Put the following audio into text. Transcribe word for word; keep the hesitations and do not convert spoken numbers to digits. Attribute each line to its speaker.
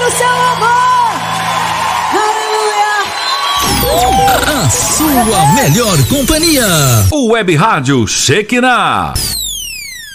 Speaker 1: do seu amor. Aleluia.
Speaker 2: A sua melhor companhia.
Speaker 3: O Web Rádio Shekinah.